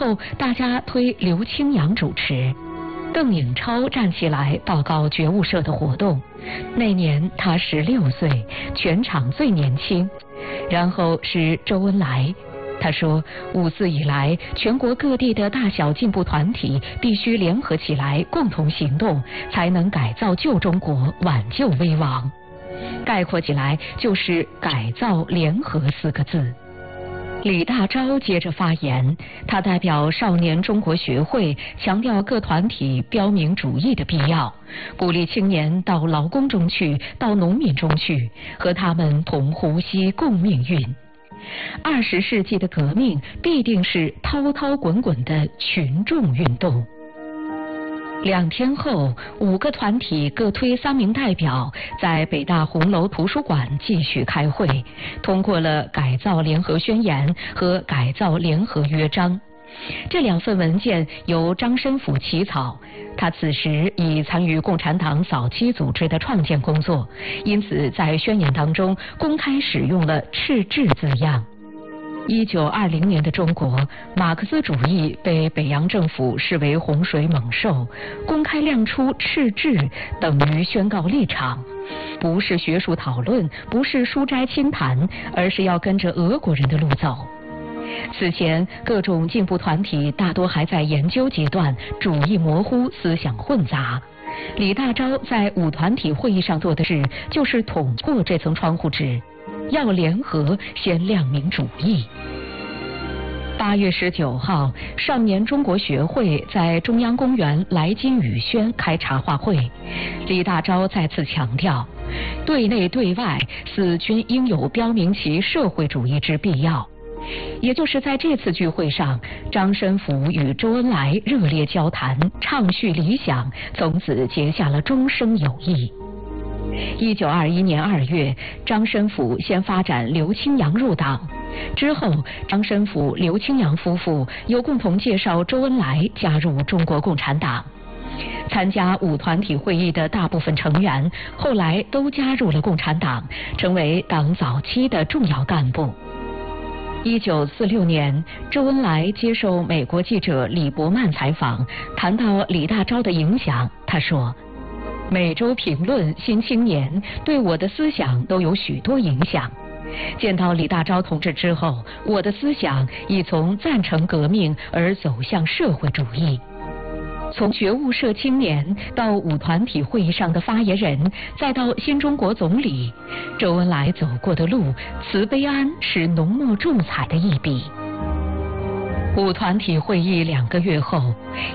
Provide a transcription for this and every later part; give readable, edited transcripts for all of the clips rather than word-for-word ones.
后大家推刘清扬主持，邓颖超站起来报告觉悟社的活动。那年他16岁，全场最年轻。然后是周恩来，他说，54以来，全国各地的大小进步团体必须联合起来，共同行动，才能改造旧中国，挽救危亡。概括起来就是改造联合4个字。李大钊接着发言，他代表少年中国学会强调各团体标明主义的必要，鼓励青年到劳工中去，到农民中去，和他们同呼吸共命运。20世纪的革命必定是滔滔滚滚的群众运动。2天后，5个团体各推3名代表，在北大红楼图书馆继续开会，通过了改造联合宣言和改造联合约章。这2份文件由张申府起草，他此时已参与共产党早期组织的创建工作，因此在宣言当中公开使用了赤志字样。1920年的中国，马克思主义被北洋政府视为洪水猛兽，公开亮出赤志等于宣告立场，不是学术讨论，不是书斋清谈，而是要跟着俄国人的路走。此前，各种进步团体大多还在研究阶段，主义模糊，思想混杂。李大钊在5团体会议上做的事，就是捅破这层窗户纸，要联合，先亮明主义。8月19号，少年中国学会在中央公园来金雨轩开茶话会。李大钊再次强调，对内对外4均应有标明其社会主义之必要。也就是在这次聚会上，张申府与周恩来热烈交谈，畅叙理想，从此结下了终生友谊。1921年2月，张申府先发展刘清扬入党，之后张申府、刘清扬夫妇又共同介绍周恩来加入中国共产党。参加5团体会议的大部分成员后来都加入了共产党，成为党早期的重要干部。1946年，周恩来接受美国记者李伯曼采访，谈到李大钊的影响，他说：“每周评论、新青年对我的思想都有许多影响。见到李大钊同志之后，我的思想已从赞成革命而走向社会主义。从觉悟社青年到5团体会议上的发言人，再到新中国总理，周恩来走过的路，慈悲庵是浓墨重彩的一笔。5团体会议2个月后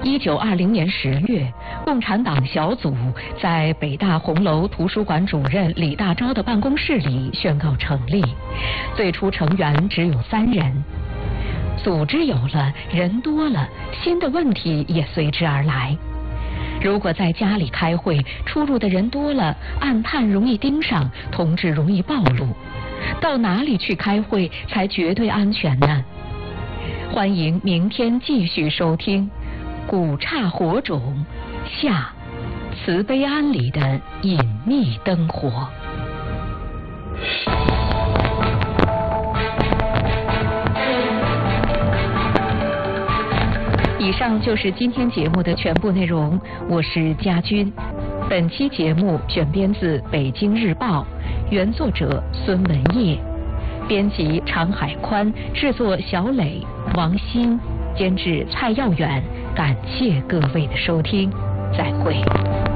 ，1920年10月，共产党小组在北大红楼图书馆主任李大钊的办公室里宣告成立，最初成员只有3人。组织有了，人多了，新的问题也随之而来。如果在家里开会，出入的人多了，暗探容易盯上，同志容易暴露。到哪里去开会才绝对安全呢？欢迎明天继续收听《古刹火种下慈悲庵里的隐秘灯火》。以上就是今天节目的全部内容，我是佳君。本期节目选编自《北京日报》，原作者孙文业，编辑常海宽，制作小磊、王鑫，监制蔡耀远。感谢各位的收听，再会。